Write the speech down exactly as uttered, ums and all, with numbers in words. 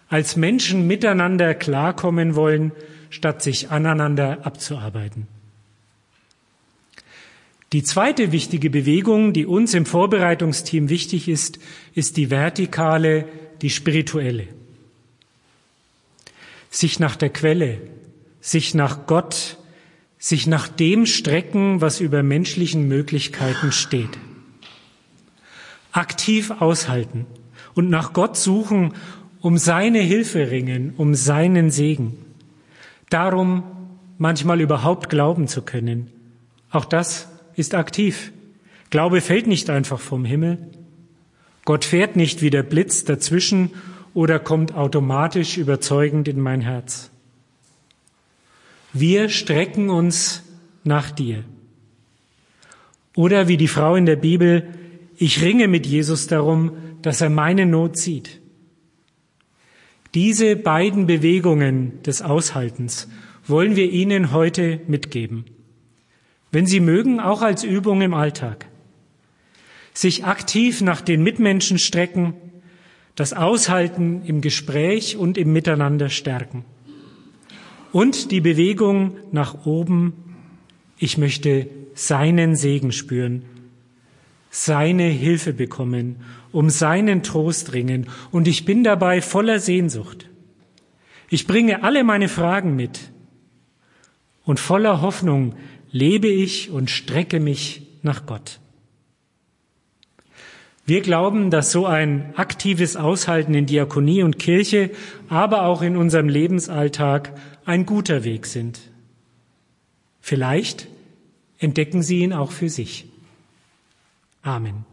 als Menschen miteinander klarkommen wollen, statt sich aneinander abzuarbeiten. Die zweite wichtige Bewegung, die uns im Vorbereitungsteam wichtig ist, ist die vertikale, die spirituelle. Sich nach der Quelle, sich nach Gott, sich nach dem strecken, was über menschlichen Möglichkeiten steht. Aktiv aushalten und nach Gott suchen, um seine Hilfe ringen, um seinen Segen. Darum manchmal überhaupt glauben zu können. Auch das ist aktiv. Glaube fällt nicht einfach vom Himmel. Gott fährt nicht wie der Blitz dazwischen oder kommt automatisch überzeugend in mein Herz. Wir strecken uns nach dir. Oder wie die Frau in der Bibel, ich ringe mit Jesus darum, dass er meine Not sieht. Diese beiden Bewegungen des Aushaltens wollen wir Ihnen heute mitgeben. Wenn Sie mögen, auch als Übung im Alltag. Sich aktiv nach den Mitmenschen strecken, das Aushalten im Gespräch und im Miteinander stärken. Und die Bewegung nach oben, ich möchte seinen Segen spüren, seine Hilfe bekommen, um seinen Trost ringen, und ich bin dabei voller Sehnsucht. Ich bringe alle meine Fragen mit und voller Hoffnung lebe ich und strecke mich nach Gott. Wir glauben, dass so ein aktives Aushalten in Diakonie und Kirche, aber auch in unserem Lebensalltag ein guter Weg sind. Vielleicht entdecken Sie ihn auch für sich. Amen.